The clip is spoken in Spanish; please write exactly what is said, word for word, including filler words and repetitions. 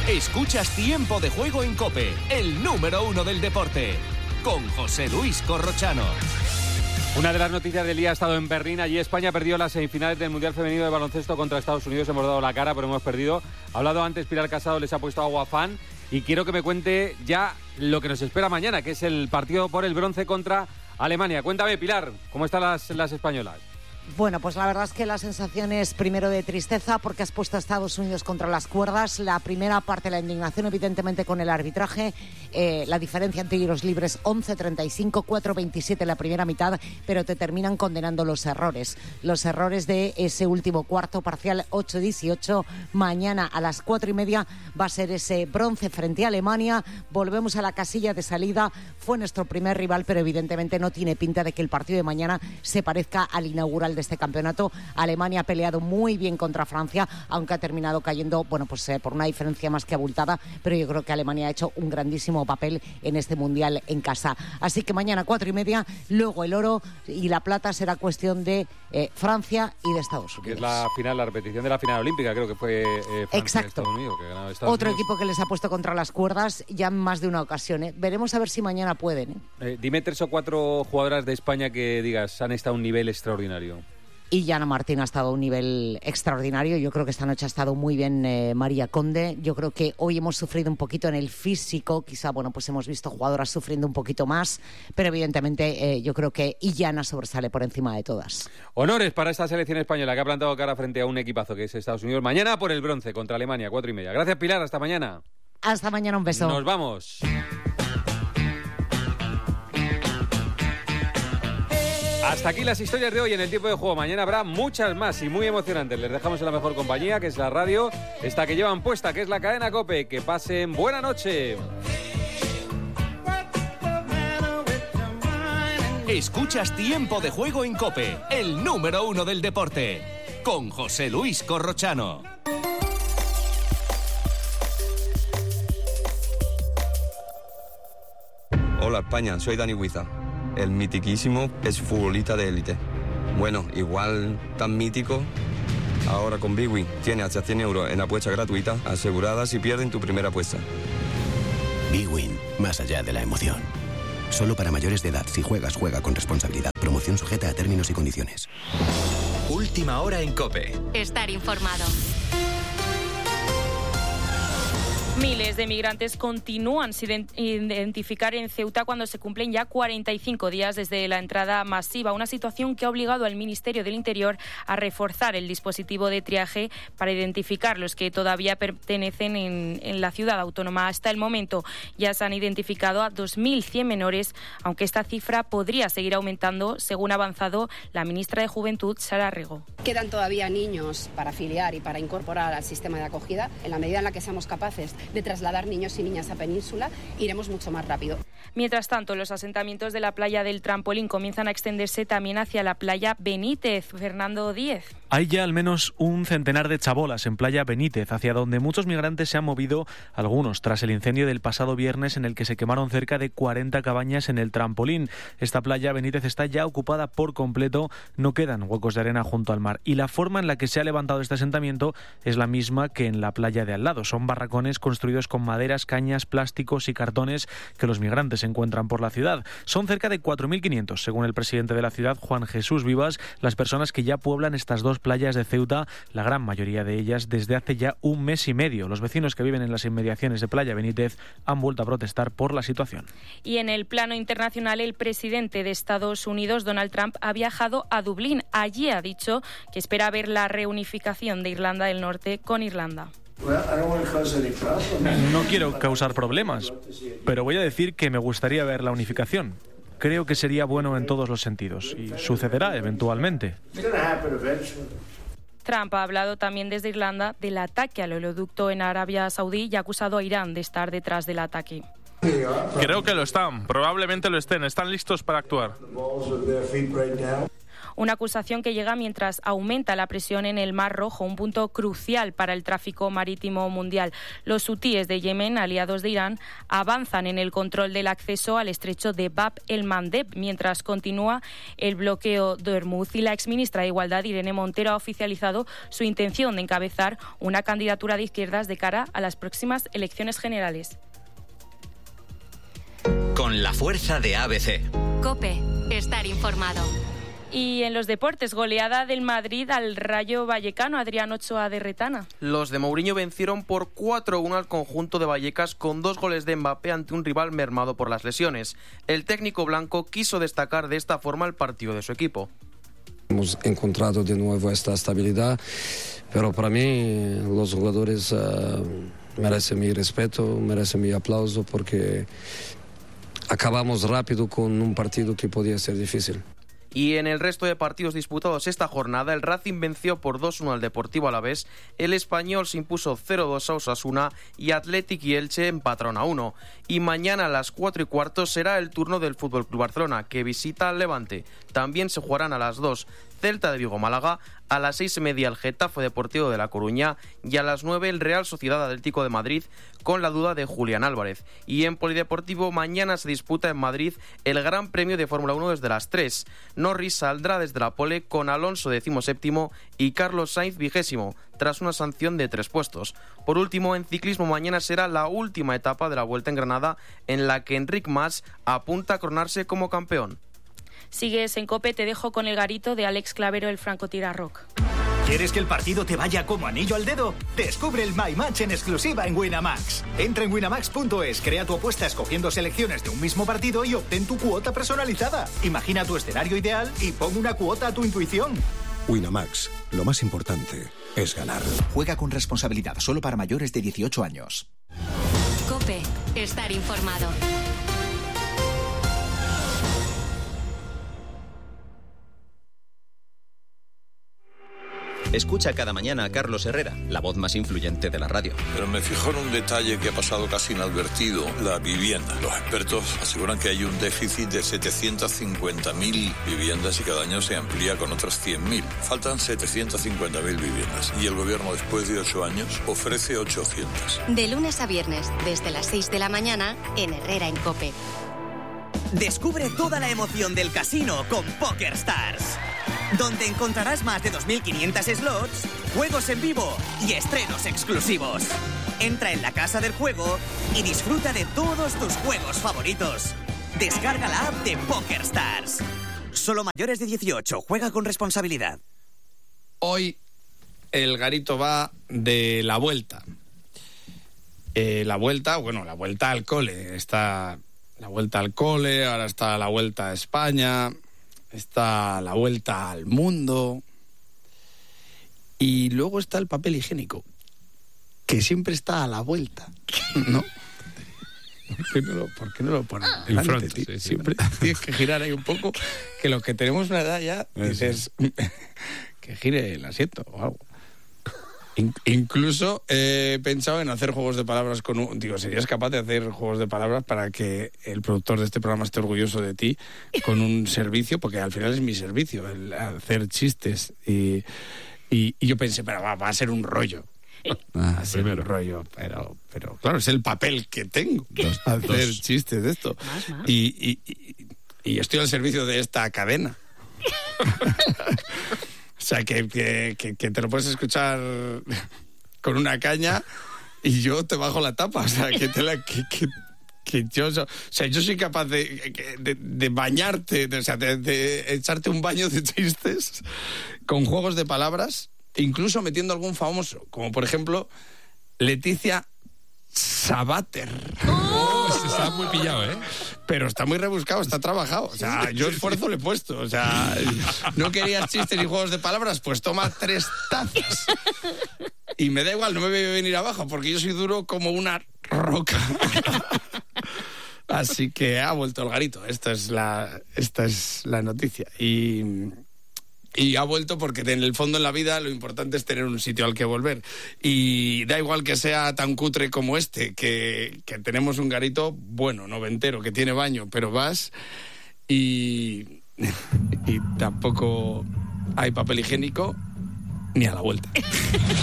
Escuchas Tiempo de Juego en COPE, el número uno del deporte, con José Luis Corrochano. Una de las noticias del día ha estado en Berlín. Allí España perdió las semifinales del Mundial Femenino de Baloncesto contra Estados Unidos. Hemos dado la cara, pero hemos perdido. Ha hablado antes Pilar Casado, les ha puesto agua fan. Y quiero que me cuente ya lo que nos espera mañana, que es el partido por el bronce contra Alemania. Cuéntame, Pilar, ¿cómo están las, las españolas? Bueno, pues la verdad es que la sensación es primero de tristeza porque has puesto a Estados Unidos contra las cuerdas. La primera parte, la indignación evidentemente con el arbitraje, eh, la diferencia en tiros libres once treinta y cinco, cuatro veintisiete la primera mitad, pero te terminan condenando los errores. Los errores de ese último cuarto parcial ocho dieciocho. Mañana a las cuatro y media va a ser ese bronce frente a Alemania. Volvemos a la casilla de salida. Fue nuestro primer rival, pero evidentemente no tiene pinta de que el partido de mañana se parezca al inaugural de este campeonato. Alemania ha peleado muy bien contra Francia, aunque ha terminado cayendo, bueno, pues eh, por una diferencia más que abultada, pero yo creo que Alemania ha hecho un grandísimo papel en este mundial en casa. Así que mañana cuatro y media, luego el oro y la plata será cuestión de eh, Francia y de Estados Unidos. Que es la final, la repetición de la final olímpica, creo que fue eh, Francia. Exacto. Estados Unidos, que ganó Estados Otro Unidos. equipo que les ha puesto contra las cuerdas ya en más de una ocasión. ¿eh? Veremos a ver si mañana pueden. ¿eh? Eh, dime tres o cuatro jugadoras de España que digas han estado a un nivel extraordinario. Y Yana Martín ha estado a un nivel extraordinario. Yo creo que esta noche ha estado muy bien eh, María Conde. Yo creo que hoy hemos sufrido un poquito en el físico. Quizá, bueno, pues hemos visto jugadoras sufriendo un poquito más. Pero evidentemente eh, yo creo que Illana sobresale por encima de todas. Honores para esta selección española que ha plantado cara frente a un equipazo que es Estados Unidos. Mañana por el bronce contra Alemania, cuatro y media. Gracias, Pilar. Hasta mañana. Hasta mañana. Un beso. Nos vamos. Hasta aquí las historias de hoy en el Tiempo de Juego. Mañana habrá muchas más y muy emocionantes. Les dejamos en la mejor compañía, que es la radio, esta que llevan puesta, que es la cadena COPE. Que pasen buena noche. Escuchas Tiempo de Juego en COPE, el número uno del deporte, con José Luis Corrochano. Hola España, soy Dani Huiza. El mitiquísimo es futbolista de élite. Bueno, igual tan mítico. Ahora con Bwin tiene hasta cien euros en apuesta gratuita asegurada si pierden tu primera apuesta. Bwin, más allá de la emoción. Solo para mayores de edad. Si juegas, juega con responsabilidad. Promoción sujeta a términos y condiciones. Última hora en COPE. Estar informado. Miles de migrantes continúan sin identificar en Ceuta cuando se cumplen ya cuarenta y cinco días desde la entrada masiva, una situación que ha obligado al Ministerio del Interior a reforzar el dispositivo de triaje para identificar los que todavía pertenecen en, en la ciudad autónoma. Hasta el momento ya se han identificado a dos mil cien menores, aunque esta cifra podría seguir aumentando, según ha avanzado la ministra de Juventud, Sara Rego. Quedan todavía niños para afiliar y para incorporar al sistema de acogida. En la medida en la que seamos capaces de trasladar niños y niñas a Península, iremos mucho más rápido. Mientras tanto, los asentamientos de la playa del Trampolín comienzan a extenderse también hacia la playa Benítez. Fernando Díez. Hay ya al menos un centenar de chabolas en playa Benítez, hacia donde muchos migrantes se han movido, algunos tras el incendio del pasado viernes en el que se quemaron cerca de cuarenta cabañas en el Trampolín. Esta playa Benítez está ya ocupada por completo, no quedan huecos de arena junto al mar. Y la forma en la que se ha levantado este asentamiento es la misma que en la playa de al lado. Son barracones construidos con maderas, cañas, plásticos y cartones que los migrantes encuentran por la ciudad. Son cerca de cuatro mil quinientos, según el presidente de la ciudad, Juan Jesús Vivas, las personas que ya pueblan estas dos playas de Ceuta, la gran mayoría de ellas desde hace ya un mes y medio. Los vecinos que viven en las inmediaciones de Playa Benítez han vuelto a protestar por la situación. Y en el plano internacional, el presidente de Estados Unidos, Donald Trump, ha viajado a Dublín. Allí ha dicho que espera ver la reunificación de Irlanda del Norte con Irlanda. No quiero causar problemas, pero voy a decir que me gustaría ver la unificación. Creo que sería bueno en todos los sentidos y sucederá eventualmente. Trump ha hablado también desde Irlanda del ataque al oleoducto en Arabia Saudí y ha acusado a Irán de estar detrás del ataque. Creo que lo están, probablemente lo estén, están listos para actuar. Una acusación que llega mientras aumenta la presión en el Mar Rojo, un punto crucial para el tráfico marítimo mundial. Los hutíes de Yemen, aliados de Irán, avanzan en el control del acceso al estrecho de Bab el-Mandeb, mientras continúa el bloqueo de Hormuz. Y la exministra de Igualdad, Irene Montero, ha oficializado su intención de encabezar una candidatura de izquierdas de cara a las próximas elecciones generales. Con la fuerza de A B C. COPE. Estar informado. Y en los deportes, goleada del Madrid al Rayo Vallecano. Adrián Ochoa de Retana. Los de Mourinho vencieron por cuatro uno al conjunto de Vallecas con dos goles de Mbappé ante un rival mermado por las lesiones. El técnico blanco quiso destacar de esta forma el partido de su equipo. Hemos encontrado de nuevo esta estabilidad, pero para mí los jugadores uh, merecen mi respeto, merecen mi aplauso porque acabamos rápido con un partido que podía ser difícil. Y en el resto de partidos disputados esta jornada, el Racing venció por dos uno al Deportivo Alavés, el Español se impuso cero dos a Osasuna y Athletic y Elche empataron a uno. Y mañana a las cuatro y cuarto será el turno del F C Barcelona, que visita al Levante. También se jugarán a las dos Celta de Vigo Málaga, a las seis y media el Getafe Deportivo de La Coruña y a las nueve el Real Sociedad Atlético de Madrid, con la duda de Julián Álvarez. Y en polideportivo mañana se disputa en Madrid el Gran Premio de Fórmula uno desde las tres. Norris saldrá desde la pole con Alonso decimoséptimo y Carlos Sainz vigésimo, tras una sanción de tres puestos. Por último, en ciclismo mañana será la última etapa de la Vuelta en Granada, en la que Enric Mas apunta a coronarse como campeón. Sigues en COPE, te dejo con el garito de Alex Clavero, el francotirador rock. ¿Quieres que el partido te vaya como anillo al dedo? Descubre el My Match en exclusiva en Winamax. Entra en winamax punto es, crea tu apuesta escogiendo selecciones de un mismo partido y obtén tu cuota personalizada. Imagina tu escenario ideal y pon una cuota a tu intuición. Winamax, lo más importante es ganar. Juega con responsabilidad, solo para mayores de dieciocho años. COPE. Estar informado. Escucha cada mañana a Carlos Herrera, la voz más influyente de la radio. Pero me fijo en un detalle que ha pasado casi inadvertido: la vivienda. Los expertos aseguran que hay un déficit de setecientas cincuenta mil viviendas y cada año se amplía con otras cien mil. Faltan setecientas cincuenta mil viviendas y el gobierno, después de ocho años, ofrece ochocientas. De lunes a viernes, desde las seis de la mañana, en Herrera en COPE. Descubre toda la emoción del casino con PokerStars, donde encontrarás más de dos mil quinientos slots, juegos en vivo y estrenos exclusivos. Entra en la casa del juego y disfruta de todos tus juegos favoritos. Descarga la app de PokerStars. Solo mayores de dieciocho, juega con responsabilidad. Hoy el garito va de la vuelta. Eh, la vuelta, bueno, la vuelta al cole. Está la vuelta al cole, ahora está la vuelta a España, está la vuelta al mundo. Y luego está el papel higiénico, que siempre está a la vuelta, ¿no? ¿Por qué no lo, por qué no lo ponen delante, front, tío? sí, sí. Siempre tienes que girar ahí un poco, que los que tenemos una edad ya, dices, que gire el asiento o algo. In- incluso he pensado en hacer juegos de palabras con un... Digo, ¿serías capaz de hacer juegos de palabras para que el productor de este programa esté orgulloso de ti con un servicio? Porque al final es mi servicio, el hacer chistes. Y, y, y yo pensé, pero va, va a ser un rollo. Va a ser un rollo, pero, pero claro, es el papel que tengo, hacer dos. Chistes de esto. Más, más. Y, y, y, y estoy al servicio de esta cadena. O sea, que, que, que, que te lo puedes escuchar con una caña y yo te bajo la tapa. O sea, que, te la, que, que, que yo, o sea, yo soy capaz de, de, de bañarte, de, o sea, de, de echarte un baño de chistes con juegos de palabras, incluso metiendo algún famoso, como por ejemplo Leticia Sabater. Oh, se está muy pillado, ¿eh? Pero está muy rebuscado, está trabajado. O sea, yo esfuerzo le he puesto. O sea, no querías chistes y juegos de palabras, pues toma tres tazas. Y me da igual, no me voy a venir abajo, porque yo soy duro como una roca. Así que ha vuelto el garito. Esta es la, esta es la noticia. Y... Y ha vuelto porque en el fondo en la vida lo importante es tener un sitio al que volver. Y da igual que sea tan cutre como este, que, que tenemos un garito bueno, noventero, que tiene baño, pero vas y y tampoco hay papel higiénico ni a la vuelta.